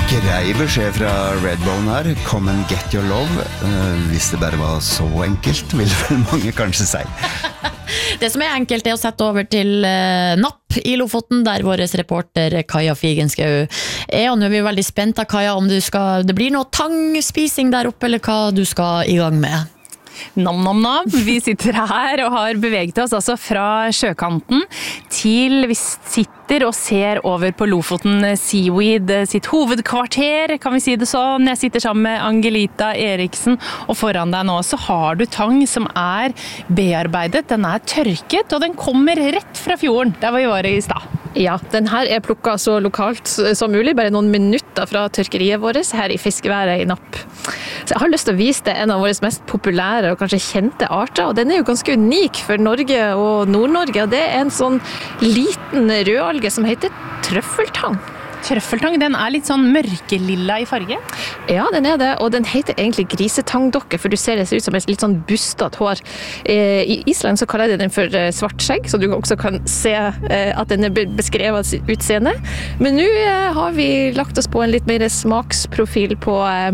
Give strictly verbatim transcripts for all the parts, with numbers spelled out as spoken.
Grei beskjed fra Redbone her. Come and get your love. Uh, hvis det bare var så enkelt, vil vel mange kanskje si. Det som er enkelt er å sette over til uh, Napp i Lofoten, der vår reporter Kaja Figenschou er. Og nå er vi veldig spent av Kaja om du skal, det blir noe tangspising der oppe, eller hva du skal i gang med. Nam, nam, nam. Vi sitter her og har beveget oss altså fra sjøkanten til vi sitter og ser over på Lofoten Seaweed sitt hovedkvarter, kan vi si det sånn. Jeg sitter sammen med Angelita Eriksen, og foran deg nå så har du tang som er bearbeidet. Den er tørket, og den kommer rett fra fjorden, der var vi var i stad. Ja, den her er plukket så lokalt som mulig, bare noen minutter fra tørkeriet vårt her i fiskeværet i Napp. Så jeg har lyst til å vise deg en av våre mest populære og kanskje kjente arter, og den er jo ganske unik for Norge og Nord-Norge, og det er en sånn liten rødalge som heter trøffeltang. Trøffeltang, den er litt sånn mørkelilla i farge? Ja, den er det, og den heter egentlig grisetangdokke, for du ser det ser ut som et litt sånn bustet hår. I Island så kaller jeg den for svart skjegg, så du også kan se at den er beskrevet utseende. Men nå har vi lagt oss på en litt mer smaksprofil på,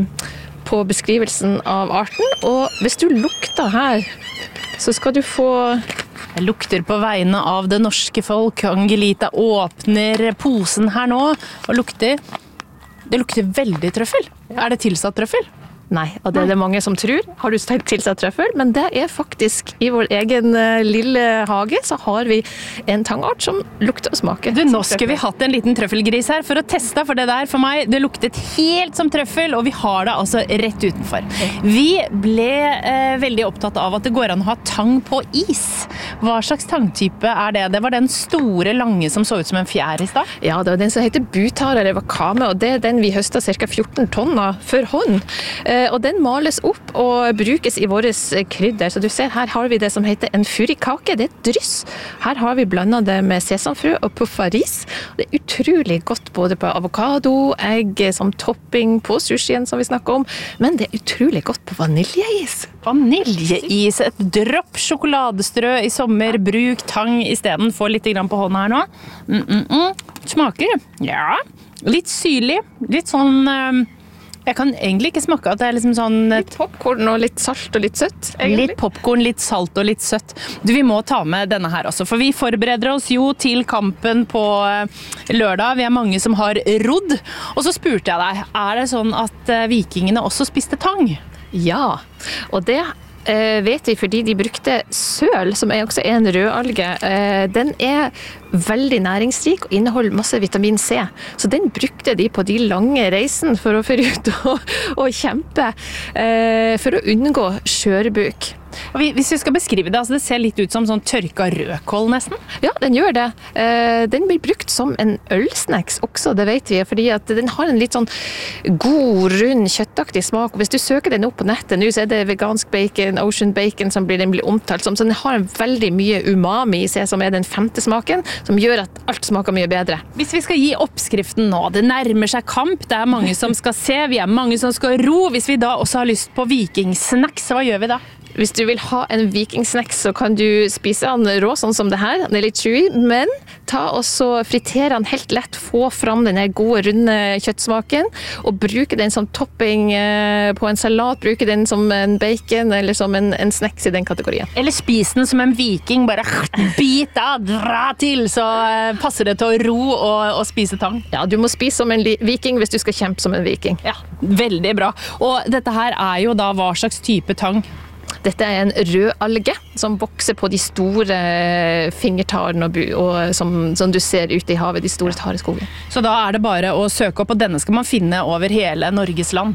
på beskrivelsen av arten, og hvis du lukter her, så skal du få... Jeg lukter på vegne av det norske folk. Angelita åpner posen her nå og lukter. Det lukter veldig trøffel. Er det tilsatt trøffel? Nei, og det er det mange som tror. Har du tilsatt trøffel? Men det er faktisk i vår egen lille hage så har vi en tangart som lukter og smaker. Du, nå skulle vi hatt en liten trøffelgris her for å teste, for det der for meg, det luktet helt som trøffel, og vi har det altså rett utenfor. Vi ble eh, veldig opptatt av at det går an å ha tang på is. Hva slags tangtype er det? Det var den store, lange som så ut som en fjær i stad? Ja, det var den som heter butar eller wakame, og det er den vi høster ca. fjorten tonn av for hånd. Og den males opp og brukes i våres krydder. Så du ser, her har vi det som heter en furikake. Det er et dryss. Her har vi blandet det med sesamfrø og puffa ris. Det er utrolig godt både på avokado, egg som topping på sushien som vi snakker om, men det er utrolig godt på vaniljeis. Vaniljeis, et dropp sjokoladestrø i sommer, bruk tang i stedet. Få litt grann på hånda her nå. Mm, mm, mm. Smaker, ja, litt syrlig, litt sånn... Um Jeg kan egentlig ikke smake at det er liksom sånn... Litt popcorn og litt salt og litt søtt, egentlig. Litt popcorn, litt salt og litt søtt. Du, vi må ta med denne her også, for vi forbereder oss jo til kampen på lørdag. Vi er mange som har rodd. Og så spurte jeg deg, er det sånn at vikingene også spiste tang? Ja, og det... Eh, vet vi fordi de brukte søl, som er også en rødalge. Eh, den er veldig næringsrik og inneholder masse vitamin C. Så den brukte de på de lange reisen for å få ut og, og kjempe eh, for å unngå skjørbuk. Og hvis vi skal beskrive det, altså det ser litt ut som sånn tørka rødkål nesten. Ja, den gjør det. Den blir brukt som en ølsnacks også, det vet vi, fordi at den har en litt sånn god, rund, kjøttaktig smak. Og hvis du søker den opp på nettet nå, så er det vegansk bacon, ocean bacon som blir, den blir omtalt som, så den har en veldig mye umami i seg, som er den femte smaken, som gjør at alt smaker mye bedre. Hvis vi skal gi oppskriften nå, det nærmer seg kamp, det er mange som skal se, vi er mange som skal ro. Hvis vi da også har lyst på vikingsnacks, hva gjør vi da? Hvis du vil ha en vikingsnacks, så kan du spise den rå, sånn som det her. Den er litt chewy, men ta også fritere den helt lett, få fram den her gode, runde kjøttsmaken, og bruke den som topping på en salat, bruke den som en bacon, eller som en, en snacks i den kategorien. Eller spis den som en viking, bare bit av, dra til, så passer det til å ro og, og spise tang. Ja, du må spise som en viking hvis du skal kjempe som en viking. Ja, veldig bra. Og dette her er jo da hva slags type tang? Dette er en rødalge som vokser på de store fingertarene og, og som, som du ser ute i havet, de store tareskogene. Så da er det bare å søke opp, og denne skal man finne over hele Norges land?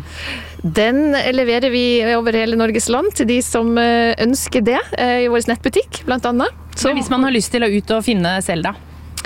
Den leverer vi over hele Norges land til de som ønsker det i vår nettbutikk, blant annet. Så hvis man har lyst til å ut og finne selv da?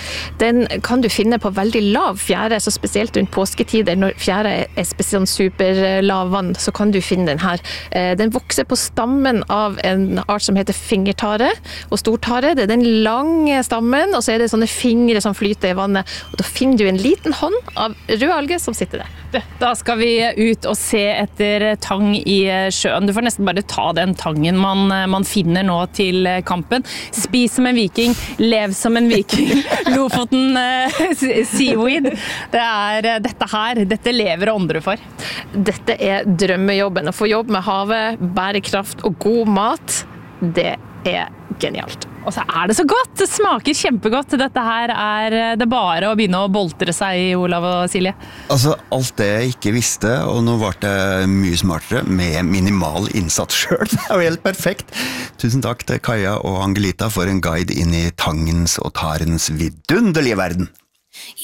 Den kan du finne på veldig lav fjære, så spesielt rundt påsketider, når fjære er spesielt superlav vann, så kan du finne den her. Den vokser på stammen av en art som heter fingertare og stortare. Det er den lange stammen, og så er det sånne fingre som flyter i vannet. Og da finner du en liten hånd av rødalge som sitter der. Da skal vi ut og se etter tang i sjøen. Du får nesten bare ta den tangen man, man finner nå til kampen. Spis som en viking, lev som en viking. Lofoten Lofoten eh, Seaweed. Det er eh, dette her, dette lever og åndrer for. Dette er drømmejobben. Å få jobb med havet, bærekraft og god mat, det er genialt. Og så er det så godt! Det smaker kjempegodt. Dette her er det bare å begynne å boltre seg i, Olav og Silje. Altså, alt det jeg ikke visste, og nå ble det mye smartere med minimal innsats selv. Det er jo helt perfekt. Tusen takk til Kaja og Angelita for en guide inn i tangens og tarens vidunderlige verden.